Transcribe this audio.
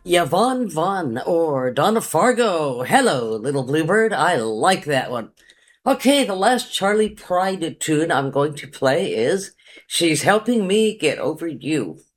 Yvonne Vaughn or Donna Fargo. Hello, little bluebird. I like that one. Okay, the last Charlie Pride tune I'm going to play is She's Helping Me Get Over You.